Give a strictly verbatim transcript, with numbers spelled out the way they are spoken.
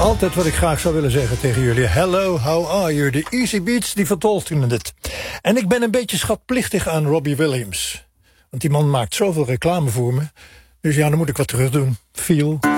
Altijd wat ik graag zou willen zeggen tegen jullie. Hello, how are you? De Easy Beats, die vertolkten het. En ik ben een beetje schatplichtig aan Robbie Williams. Want die man maakt zoveel reclame voor me. Dus ja, dan moet ik wat terug doen. Feel.